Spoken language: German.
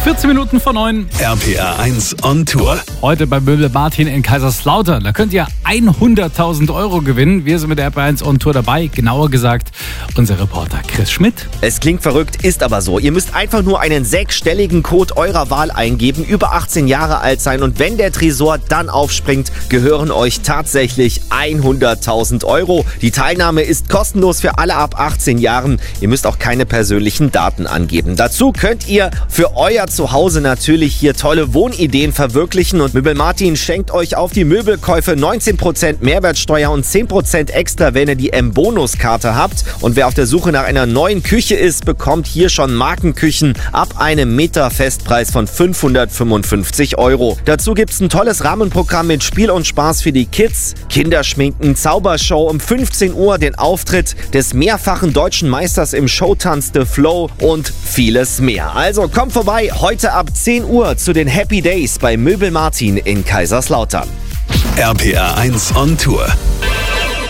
14 Minuten vor 9. RPR 1 on Tour. Heute bei Möbel Martin in Kaiserslautern. Da könnt ihr 100.000 Euro gewinnen. Wir sind mit der RPR 1 on Tour dabei. Genauer gesagt, unser Reporter Chris Schmidt. Es klingt verrückt, ist aber so. Ihr müsst einfach nur einen 6-stelligen Code eurer Wahl eingeben, über 18 Jahre alt sein und wenn der Tresor dann aufspringt, gehören euch tatsächlich 100.000 Euro. Die Teilnahme ist kostenlos für alle ab 18 Jahren. Ihr müsst auch keine persönlichen Daten angeben. Dazu könnt ihr für euer Zuhause natürlich hier tolle Wohnideen verwirklichen und Möbel Martin schenkt euch auf die Möbelkäufe 19% Mehrwertsteuer und 10% extra, wenn ihr die M-Bonus-Karte habt. Und wer auf der Suche nach einer neuen Küche ist, bekommt hier schon Markenküchen ab einem Meter-Festpreis von 555 Euro. Dazu gibt's ein tolles Rahmenprogramm mit Spiel und Spaß für die Kids, Kinderschminken, Zaubershow, um 15 Uhr den Auftritt des mehrfachen deutschen Meisters im Showtanz The Flow und vieles mehr. Also kommt vorbei, heute ab 10 Uhr zu den Happy Days bei Möbel Martin in Kaiserslautern. RPR 1 on Tour.